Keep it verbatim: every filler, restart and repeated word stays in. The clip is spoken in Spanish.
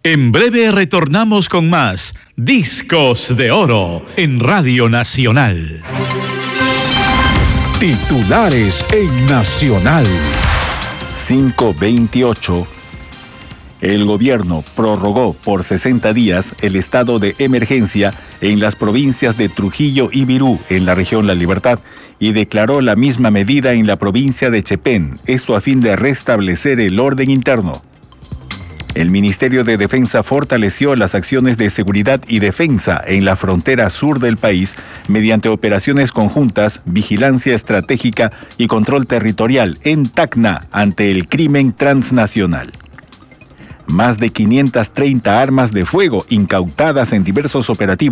En breve retornamos con más Discos de Oro en Radio Nacional. Titulares en Nacional. cinco veintiocho. El gobierno prorrogó por sesenta días el estado de emergencia en las provincias de Trujillo y Virú, en la región La Libertad, y declaró la misma medida en la provincia de Chepén, esto a fin de restablecer el orden interno. El Ministerio de Defensa fortaleció las acciones de seguridad y defensa en la frontera sur del país mediante operaciones conjuntas, vigilancia estratégica y control territorial en Tacna ante el crimen transnacional. Más de quinientas treinta armas de fuego incautadas en diversos operativos